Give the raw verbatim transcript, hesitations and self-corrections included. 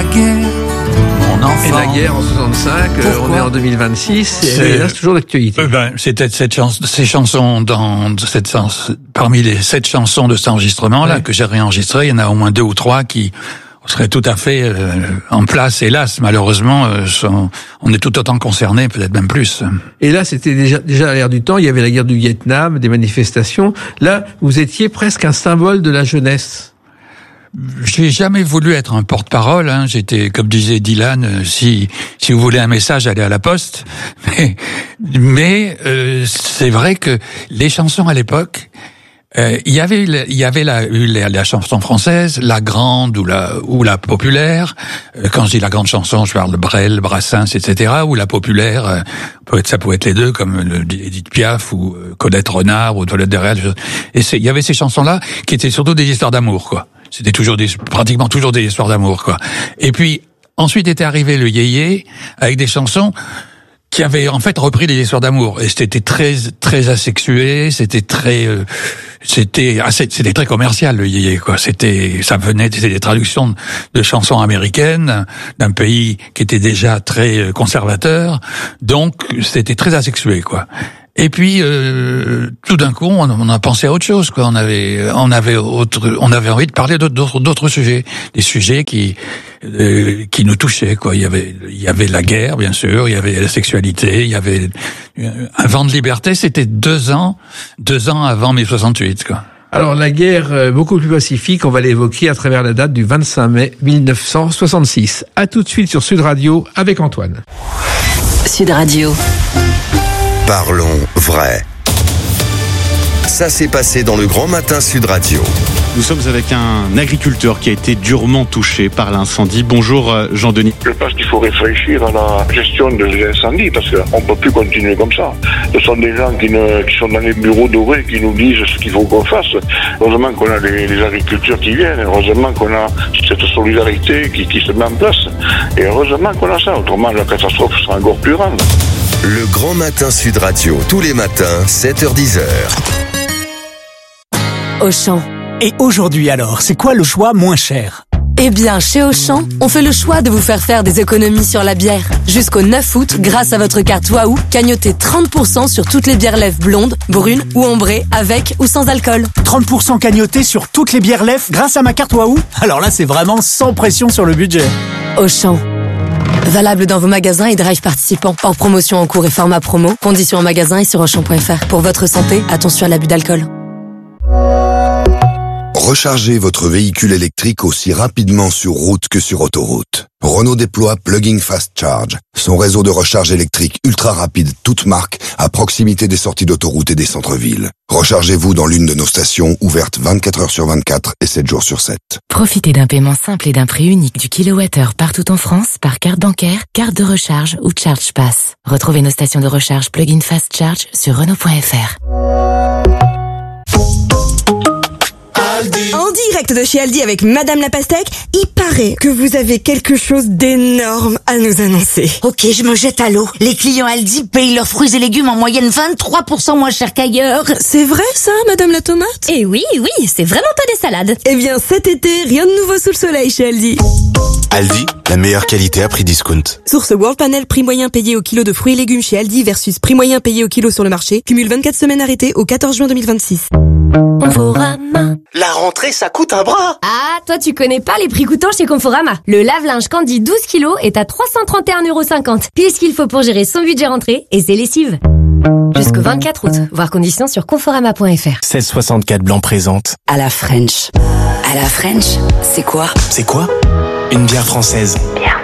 guerre, mon enfant. Et la guerre en soixante-cinq, euh, on est en deux mille vingt-six, et C'est- elle reste toujours d'actualité. Euh, ben, c'était cette chans- ces chansons dans cette sens, parmi les sept chansons de cet enregistrement-là Ouais. que j'ai réenregistrées, il y en a au moins deux ou trois qui seraient tout à fait euh, en place. Hélas, malheureusement, euh, sont, on est tout autant concernés, peut-être même plus. Et là, c'était déjà, déjà à l'ère du temps, il y avait la guerre du Vietnam, des manifestations. Là, vous étiez presque un symbole de la jeunesse. J'ai jamais voulu être un porte-parole. Hein. J'étais, comme disait Dylan, euh, si si vous voulez un message, allez à la poste. Mais, mais euh, c'est vrai que les chansons à l'époque, euh, il y avait il y avait la, eu la, la chanson française, la grande ou la ou la populaire. Euh, Quand je dis la grande chanson, je parle de Brel, Brassens, et cetera. Ou la populaire, euh, peut être ça pouvait être les deux, comme le, Edith Piaf ou euh, Colette Renard ou Toilette de Réal. Et c'est, il y avait ces chansons-là qui étaient surtout des histoires d'amour, quoi. C'était toujours des, pratiquement toujours des histoires d'amour, quoi. Et puis, ensuite était arrivé le yéyé, avec des chansons qui avaient, en fait, repris des histoires d'amour. Et c'était très, très asexué, c'était très, euh, c'était assez, c'était très commercial, le yéyé, quoi. C'était, ça venait, c'était des traductions de, de chansons américaines, d'un pays qui était déjà très conservateur. Donc, c'était très asexué, quoi. Et puis euh, tout d'un coup, on, on a pensé à autre chose, quoi. On avait, on avait autre, on avait envie de parler d'autres, d'autres sujets, des sujets qui, euh, qui nous touchaient, quoi. Il y avait, il y avait la guerre, bien sûr, il y avait la sexualité, il y avait un vent de liberté. C'était deux ans, deux ans avant mai soixante-huit, quoi. Alors, la guerre euh, beaucoup plus pacifique, on va l'évoquer à travers la date du vingt-cinq mai mille neuf cent soixante-six. À tout de suite sur Sud Radio avec Antoine. Sud Radio. Parlons vrai. Ça s'est passé dans le Grand Matin Sud Radio. Nous sommes avec un agriculteur qui a été durement touché par l'incendie. Bonjour euh, Jean-Denis. Je pense qu'il faut réfléchir à la gestion des incendies parce qu'on ne peut plus continuer comme ça. Ce sont des gens qui, ne, qui sont dans les bureaux dorés qui nous disent ce qu'il faut qu'on fasse. Heureusement qu'on a les, les agriculteurs qui viennent, heureusement qu'on a cette solidarité qui, qui se met en place. Et heureusement qu'on a ça, autrement la catastrophe sera encore plus grande. Le Grand Matin Sud Radio, tous les matins, sept heures dix heures. Auchan. Et aujourd'hui alors, c'est quoi le choix moins cher ? Eh bien, chez Auchan, on fait le choix de vous faire faire des économies sur la bière. Jusqu'au neuf août, grâce à votre carte Waouh, cagnotez trente pour cent sur toutes les bières lèvres blondes, brunes ou ambrées, avec ou sans alcool. trente pour cent cagnoté sur toutes les bières Lef grâce à ma carte Waouh ? Alors là, c'est vraiment sans pression sur le budget. Auchan. Valable dans vos magasins et drive participants. Hors promotion en cours et format promo. Conditions en magasin et sur auchan point f r. Pour votre santé, attention à l'abus d'alcool. Rechargez votre véhicule électrique aussi rapidement sur route que sur autoroute. Renault déploie Plugging Fast Charge, son réseau de recharge électrique ultra rapide toute marque à proximité des sorties d'autoroute et des centres-villes. Rechargez-vous dans l'une de nos stations ouvertes vingt-quatre heures sur vingt-quatre et sept jours sur sept. Profitez d'un paiement simple et d'un prix unique du kilowattheure partout en France par carte bancaire, carte de recharge ou Charge Pass. Retrouvez nos stations de recharge Plug-in Fast Charge sur Renault point f r. En direct de chez Aldi avec Madame la Pastèque, il paraît que vous avez quelque chose d'énorme à nous annoncer. Ok, je me jette à l'eau. Les clients Aldi payent leurs fruits et légumes en moyenne vingt-trois pour cent moins cher qu'ailleurs. C'est vrai ça, Madame la Tomate ? Eh oui, oui, c'est vraiment pas des salades. Eh bien, cet été, rien de nouveau sous le soleil chez Aldi. Aldi, la meilleure qualité à prix discount. Source World Panel, prix moyen payé au kilo de fruits et légumes chez Aldi versus prix moyen payé au kilo sur le marché. Cumule vingt-quatre semaines arrêtées au quatorze juin deux mille vingt-six. Conforama. La rentrée, ça coûte un bras. Ah, toi tu connais pas les prix coûtants chez Conforama. Le lave-linge Candy douze kilos est à trois cent trente et un euros cinquante. Pile ce qu'il faut pour gérer son budget rentrée et ses lessives. Jusqu'au vingt-quatre août. Voir conditions sur conforama point f r. seize soixante-quatre Blanc présente. À la French. À la French, c'est quoi ? C'est quoi ? Une bière française. Bière